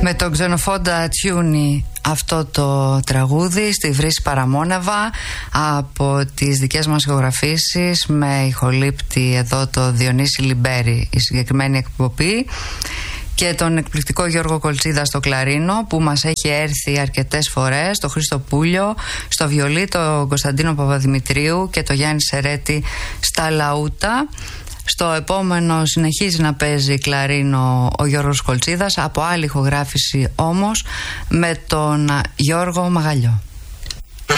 Με τον Ξενοφόντα Τσιούνι αυτό το τραγούδι στη Βρύση Παραμόναβα από τις δικές μας ηχογραφήσεις, με ηχολήπτη εδώ το Διονύση Λιμπέρη η συγκεκριμένη εκπομπή, και τον εκπληκτικό Γιώργο Κολτσίδα στο κλαρίνο που μας έχει έρθει αρκετές φορές, το Χρήστο Πούλιο στο βιολί, τον Κωνσταντίνο Παπαδημητρίου και το Γιάννη Σερέτη στα λαούτα. Στο επόμενο συνεχίζει να παίζει κλαρίνο ο Γιώργος Κολτσίδας, από άλλη ηχογράφηση όμως, με τον Γιώργο Μαγαλιό.